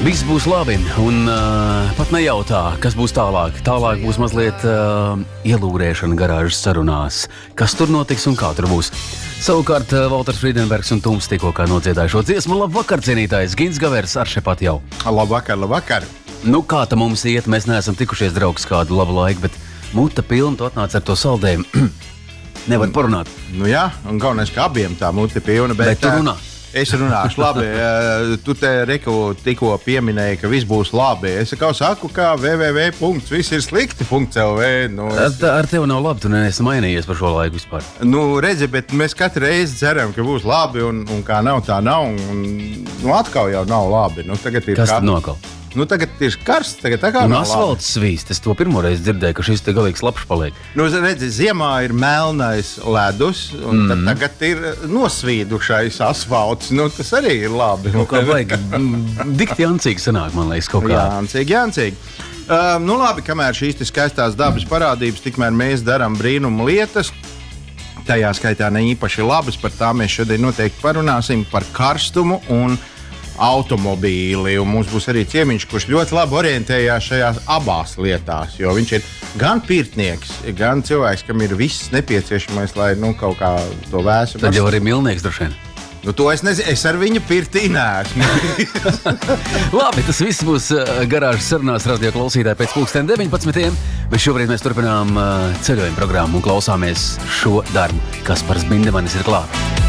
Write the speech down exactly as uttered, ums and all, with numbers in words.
Viss būs labi, un uh, pat nejautā, kas būs tālāk. Tālāk būs mazliet uh, ielūrēšana garāžas sarunās. Kas tur notiks un kā tur būs. Savukārt uh, Valters Friedenbergs un Tums tikko kā nodziedāja šo dziesmu. Labvakar, cienītājs Gins Gavers ar šepat jau. Labvakar, labvakar. Nu, kā ta mums iet? Mēs neesam tikušies draugs kādu labu laiku, bet muta pilna, tu atnāc ar to saldējumu. Nevar parunāt. Nu jā, un galvenais, ka abiem tā muta pilna, bet... Bet tu runā. Es runāšu, labi. Tu te Reku tikko pieminēji, ka viss būs labi. Es kaut saku, ka www punkts viss ir slikti punkts L V. Nu, es... ar, ar tevi nav labi, tu neesi mainījies par šo laiku vispār. Nu, redzi, bet mēs katru reizi ceram, ka būs labi, un, un kā nav, tā nav. Un, nu, atkal jau nav labi. Nu, tagad ir Kas kā... tad nokal? Nu, tagad ir karsts, tagad tā kā Un nav asfalts svīst. Es to pirmo reizi dzirdēju, ka šis te galīgs labs paliek. Nu, redzi, ziemā ir melnais ledus, un mm. tagad ir nosvīdušais asfalts. Nu, tas arī ir labi. Nu, kā vajag, dikti jancīgi sanāk, man liekas, kaut kā. Jancīgi, jancīgi. Uh, nu, labi, kamēr šīs skaistās dabas parādības, tikmēr mēs darām brīnumu lietas. Tajā skaitā ne īpaši labas, par tām mēs šodien noteikti parunāsim, par karstumu un automobīli. Un mums būs arī ciemiņš, kurš ļoti labi orientējās šajās abās lietās. Jo viņš ir gan pirtnieks, gan cilvēks, kam ir viss nepieciešamais, lai nu, kaut kā to vēsu. Tad jau arī milnieks droši vien. Nu, to es nezinu. Es ar viņu pirtī neesmu. Labi, tas viss būs garāžas sarunās radio klausītāji pēc pulksten deviņpadsmitiem. Bet šobrīd mēs turpinām ceļojumu programmu un klausāmies šo darbu. Kaspars Bindemanis ir klāt.